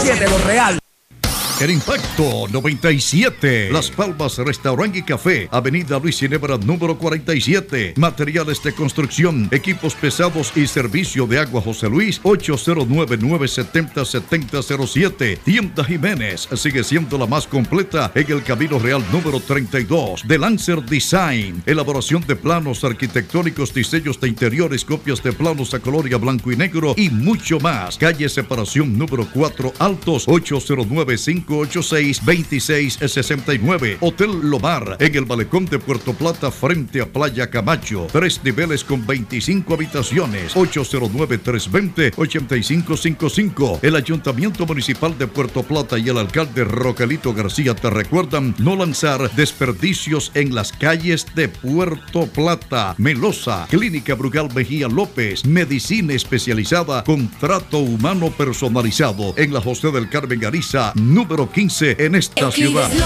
97 Lo Real. En Impacto 97, Las Palmas Restaurant y Café, Avenida Luis Ginebra número 47. Materiales de construcción, equipos pesados y servicio de agua José Luis, 809-970-7007. Tienda Jiménez sigue siendo la más completa en el Camino Real número 32. De Lancer Design, elaboración de planos arquitectónicos, diseños de interiores, copias de planos a color y a blanco y negro y mucho más. Calle Separación número 4 Altos, 809-586-2669. Hotel Lomar, en el Malecón de Puerto Plata, frente a Playa Camacho. 3 niveles con 25 habitaciones. 809-320-8555. El Ayuntamiento Municipal de Puerto Plata y el alcalde Rogelito García te recuerdan no lanzar desperdicios en las calles de Puerto Plata. Melosa, Clínica Brugal Mejía López, medicina especializada con trato humano personalizado en la José del Carmen Ariza número 15 en esta ciudad.